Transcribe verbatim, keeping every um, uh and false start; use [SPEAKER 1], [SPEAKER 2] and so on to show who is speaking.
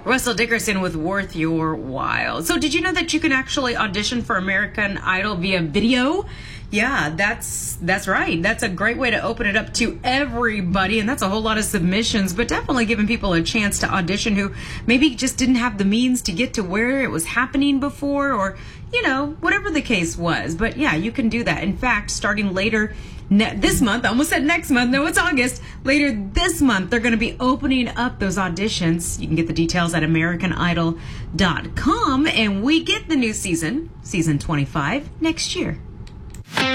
[SPEAKER 1] Russell Dickerson with Worth Your While. So did you know that you can actually audition for American Idol via video? Yeah, that's that's right. That's a great way to open it up to everybody, and that's a whole lot of submissions, but definitely giving people a chance to audition who maybe just didn't have the means to get to where it was happening before, or, you know, whatever the case was. But yeah, you can do that. In fact, starting later ne- this month, I almost said next month, no, it's August. Later this month, they're going to be opening up those auditions. You can get the details at American Idol dot com, and we get the new season, season twenty-five, next year.